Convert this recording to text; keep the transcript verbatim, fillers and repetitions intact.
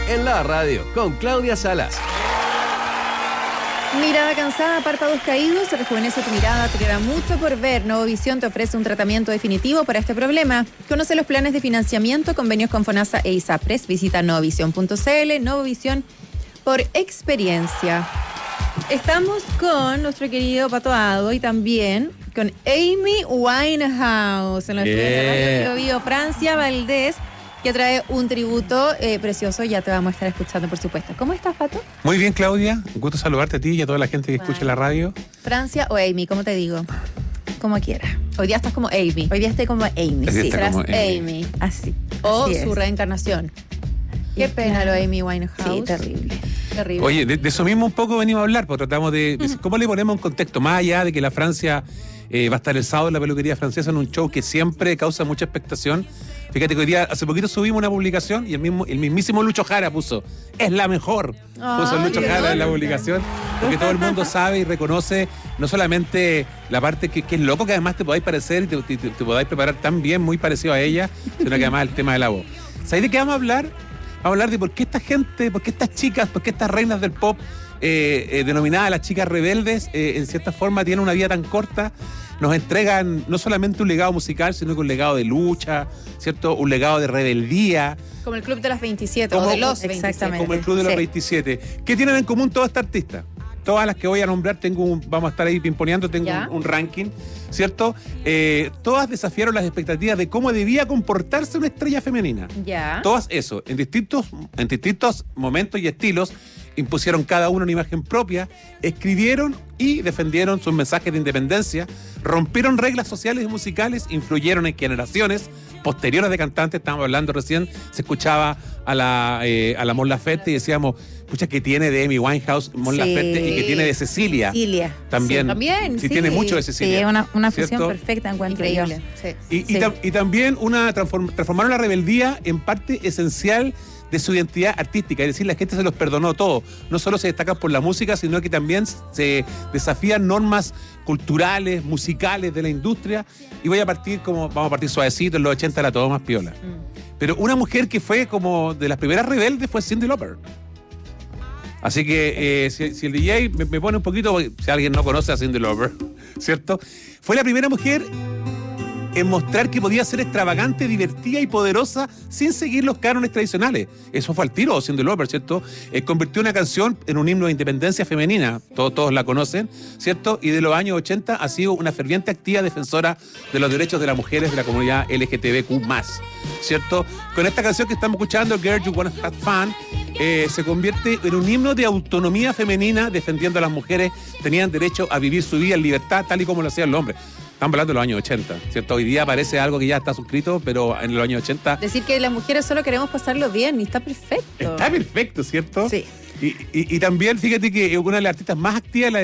en la radio con Claudia Salas. Mirada cansada, párpados caídos, rejuvenece tu mirada, te queda mucho por ver. Novovisión te ofrece un tratamiento definitivo para este problema. Conoce los planes de financiamiento, convenios con FONASA e ISAPRES. Visita novovisión punto c l. Novovisión por experiencia. Estamos con nuestro querido Pato Ado y también con Amy Winehouse en los estudios de Radio Bio, Francia Valdés, que trae un tributo eh, precioso. Ya te vamos a estar escuchando, por supuesto. ¿Cómo estás, Pato? Muy bien, Claudia. Un gusto saludarte a ti y a toda la gente que vale. escucha la radio. Francia o Amy, ¿cómo te digo? Como quieras. Hoy día estás como Amy. Hoy día estoy como Amy. Así sí, serás como Amy. Amy. Así. O Así su reencarnación. Qué pena lo Amy Winehouse. Sí, terrible. Terrible. Oye, de, de eso mismo un poco venimos a hablar, porque tratamos de... Uh-huh. ¿Cómo le ponemos un contexto? Más allá de que la Francia eh, va a estar el sábado en la peluquería francesa en un show que siempre causa mucha expectación. Fíjate que hoy día, hace poquito subimos una publicación y el mismo el mismísimo Lucho Jara puso, es la mejor. Ah, puso Lucho Dios. Jara en la publicación, porque todo el mundo sabe y reconoce no solamente la parte que, que es loco, que además te podáis parecer y te, te, te podáis preparar tan bien, muy parecido a ella, sino que además el tema de la voz. ¿Sabéis de qué vamos a hablar? Vamos a hablar de por qué esta gente, por qué estas chicas, por qué estas reinas del pop, eh, eh, denominadas las chicas rebeldes, eh, en cierta forma tienen una vida tan corta. Nos entregan no solamente un legado musical, sino que un legado de lucha, ¿cierto? Un legado de rebeldía. Como el Club de las veintisiete, como, o de los exactamente. Como el Club de los sí. veintisiete. ¿Qué tienen en común todas estas artistas? Todas las que voy a nombrar, tengo un, vamos a estar ahí pimponeando, tengo un, un ranking, ¿cierto? Eh, todas desafiaron las expectativas de cómo debía comportarse una estrella femenina. Ya. Todas eso, en distintos, en distintos momentos y estilos, impusieron cada uno una imagen propia, escribieron y defendieron sus mensajes de independencia, rompieron reglas sociales y musicales, influyeron en generaciones posteriores de cantantes. Estábamos hablando recién, se escuchaba a la, eh, a la Mon Laferte y decíamos, escucha, que tiene de Amy Winehouse, Mon sí. Laferte, y que tiene de Cecilia. Cecilia. También. Sí, también, sí, sí. tiene mucho de Cecilia. Sí, una, una fusión ¿cierto? perfecta, encuentro Increíble. yo. Sí. Y, sí. y, tam- y también una transform- transformaron la rebeldía en parte esencial de su identidad artística, es decir, la gente se los perdonó todo. No solo se destacan por la música, sino que también se desafían normas culturales, musicales de la industria. Y voy a partir como, vamos a partir suavecito, en los ochenta era todo más piola. Mm. Pero una mujer que fue como de las primeras rebeldes fue Cyndi Lauper. Así que eh, si, si el D J me, me pone un poquito, si alguien no conoce a Cyndi Lauper, ¿cierto? Fue la primera mujer en mostrar que podía ser extravagante, divertida y poderosa sin seguir los cánones tradicionales. Eso fue al tiro, Cyndi Lauper, ¿cierto? Eh, convirtió una canción en un himno de independencia femenina, todos, todos la conocen, ¿cierto? Y de los años ochenta ha sido una ferviente activa defensora de los derechos de las mujeres de la comunidad L G T B Q más, ¿cierto? Con esta canción que estamos escuchando, Girl, You Wanna Have Fun, eh, se convierte en un himno de autonomía femenina, defendiendo a las mujeres, tenían derecho a vivir su vida en libertad, tal y como lo hacían los hombres. Estamos hablando de los años ochenta, ¿cierto? Hoy día parece algo que ya está suscrito, pero en los años ochenta... Decir que las mujeres solo queremos pasarlo bien y está perfecto. Está perfecto, ¿cierto? Sí. Y, y, y también, fíjate que una de las artistas más activas de la